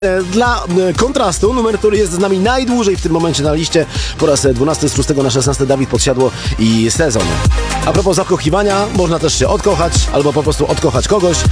Dla kontrastu numer, który jest z nami najdłużej w tym momencie na liście, po raz 12 z 6 na 16 Dawid Podsiadło i Sezon. A propos zakochiwania, można też się odkochać albo po prostu odkochać kogoś.